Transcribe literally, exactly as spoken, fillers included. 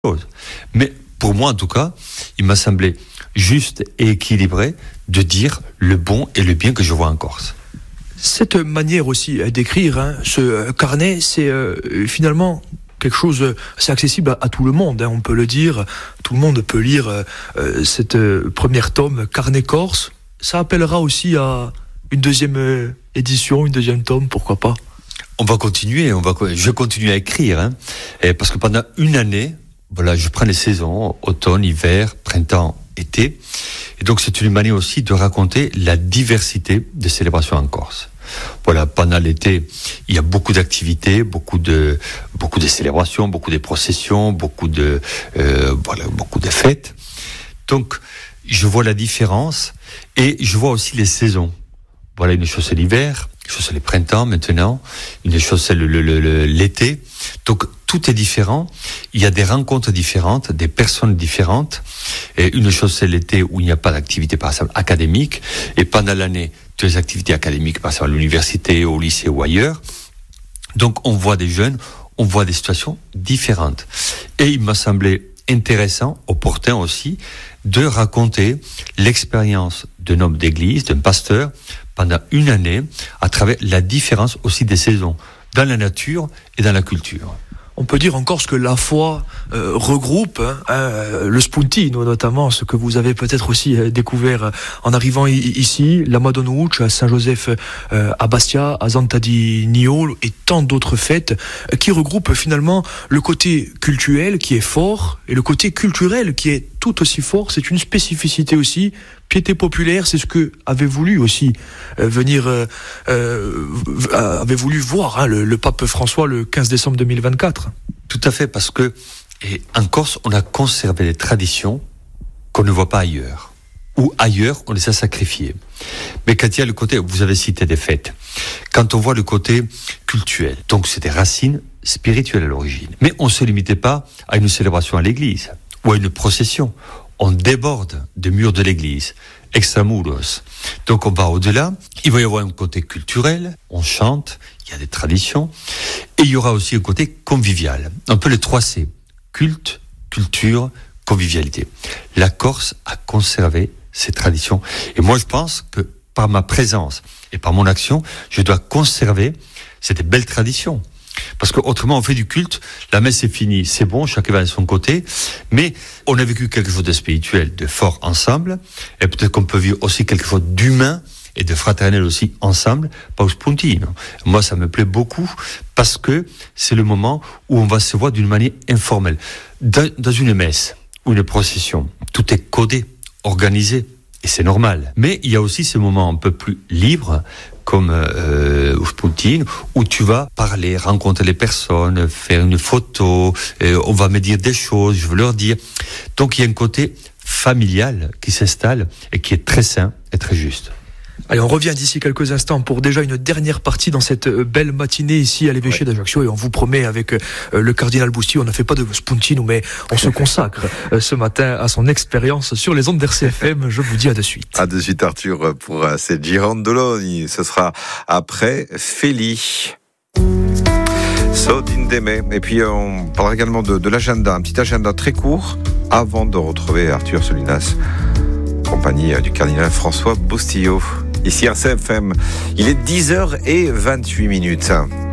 chose. Mais pour moi, en tout cas, il m'a semblé juste et équilibré de dire le bon et le bien que je vois en Corse. Cette manière aussi d'écrire, hein, ce carnet, c'est euh, finalement quelque chose, c'est accessible à, à tout le monde, hein, on peut le dire. Tout le monde peut lire euh, cette euh, première tome, Carnet Corse. Ça appellera aussi à une deuxième euh, édition, une deuxième tome, pourquoi pas. On va continuer, on va, je continue à écrire, hein, et parce que pendant une année, voilà, je prends les saisons, automne, hiver, printemps, été, et donc c'est une manière aussi de raconter la diversité des célébrations en Corse. Voilà, pendant l'été, il y a beaucoup d'activités, beaucoup de, beaucoup de célébrations, beaucoup de processions, beaucoup de, euh, voilà, beaucoup de fêtes. Donc, je vois la différence et je vois aussi les saisons. Voilà, une chose c'est l'hiver, une chose c'est le printemps maintenant, une chose c'est le, le, le, l'été. Donc, tout est différent. Il y a des rencontres différentes, des personnes différentes. Et une chose c'est l'été où il n'y a pas d'activité, par exemple, académique. Et pendant l'année, toutes les activités académiques, par exemple, à l'université, au lycée ou ailleurs. Donc, on voit des jeunes, on voit des situations différentes. Et il m'a semblé intéressant, opportun aussi, de raconter l'expérience d'un homme d'église, d'un pasteur, pendant une année, à travers la différence aussi des saisons, dans la nature et dans la culture. On peut dire en Corse que la foi euh, regroupe hein, euh, le spuntino, notamment, ce que vous avez peut-être aussi euh, découvert euh, en arrivant i- ici, la Madonnouche, à Saint-Joseph, euh, à Bastia, à Zanta di Nio et tant d'autres fêtes euh, qui regroupent finalement le côté cultuel qui est fort et le côté culturel qui est tout aussi fort. C'est une spécificité aussi. Piété populaire, c'est ce que avait voulu aussi euh, venir, euh, euh, avait voulu voir hein, le, le pape François le quinze décembre deux mille vingt-quatre. Tout à fait, parce que et en Corse, on a conservé des traditions qu'on ne voit pas ailleurs. Ou ailleurs, on les a sacrifiées. Mais quand il y a le côté, vous avez cité des fêtes, quand on voit le côté cultuel, donc c'est des racines spirituelles à l'origine. Mais on ne se limitait pas à une célébration à l'église ou à une procession. On déborde des murs de l'église, extramuros. Donc on va au-delà. Il va y avoir un côté culturel, on chante, il y a des traditions. Et il y aura aussi un côté convivial. Un peu les trois C. Culte, culture, convivialité. La Corse a conservé ses traditions. Et moi je pense que par ma présence et par mon action, je dois conserver ces belles traditions. Parce qu'autrement, on fait du culte, la messe est finie, c'est bon, chacun va de son côté, mais on a vécu quelque chose de spirituel, de fort ensemble, et peut-être qu'on peut vivre aussi quelque chose d'humain et de fraternel aussi ensemble, pas au spuntino. Moi, ça me plaît beaucoup, parce que c'est le moment où on va se voir d'une manière informelle. Dans, dans une messe ou une procession, tout est codé, organisé, et c'est normal. Mais il y a aussi ce moment un peu plus libre, comme euh, au Spuntino, où tu vas parler, rencontrer les personnes, faire une photo, euh, on va me dire des choses, je veux leur dire. Donc il y a un côté familial qui s'installe et qui est très sain et très juste. Allez, on revient d'ici quelques instants pour déjà une dernière partie dans cette belle matinée ici à l'évêché ouais. d'Ajaccio. Et on vous promet avec euh, le cardinal Bousty, on ne fait pas de spuntino, mais on se consacre euh, ce matin à son expérience sur les ondes d'R C F M. Je vous dis à de suite. À de suite Arthur pour euh, cette Girandoloni. Ce sera après Feli. Sodindeme. Et puis on parlera également de, de l'agenda, un petit agenda très court avant de retrouver Arthur Solinas, en compagnie du cardinal François Bustillo. Ici R C F M, il est dix heures vingt-huit minutes.